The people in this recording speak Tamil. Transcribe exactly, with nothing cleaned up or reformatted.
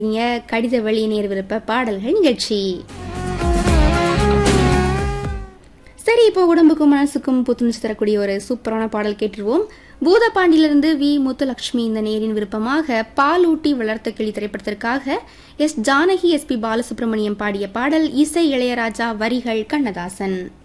நீங்க கடித வழி நேர் விருப்ப பாடல்கள் நிகழ்ச்சி. சரி, இப்போ உடம்புக்கும் மனசுக்கும் புத்துணர்ச்சி தரக்கூடிய ஒரு சூப்பரான பாடல் கேட்டுருவோம். பூதப்பாண்டியிலிருந்து வி முத்துலட்சுமி இந்த நேரின் விருப்பமாக பாலூட்டி வளர்த்த கிளி திரைப்படத்திற்காக S Janaki, S B Balasubramaniam பாடிய பாடல். இசை இளையராஜா, வரிகள் கண்ணதாசன்.